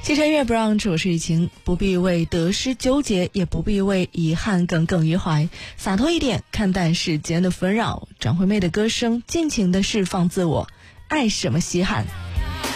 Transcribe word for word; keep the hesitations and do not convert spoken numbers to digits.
西山月不让处事情，不必为得失纠结，也不必为遗憾耿耿于怀，洒脱一点，看淡世间的纷扰。张惠妹的歌声尽情地释放自我，爱什么稀罕。